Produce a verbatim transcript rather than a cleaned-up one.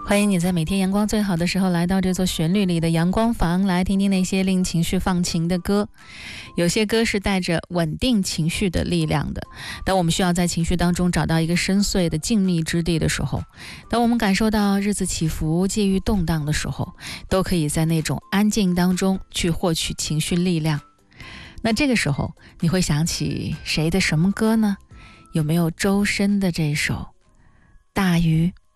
欢迎你在每天阳光最好的时候来到这座旋律里的阳光房，来听听那些令情绪放晴的歌。有些歌是带着稳定情绪的力量的，当我们需要在情绪当中找到一个深邃的静谧之地的时候，当我们感受到日子起伏际遇动荡的时候，都可以在那种安静当中去获取情绪力量。那这个时候你会想起谁的什么歌呢？有没有周深的这首《大鱼》？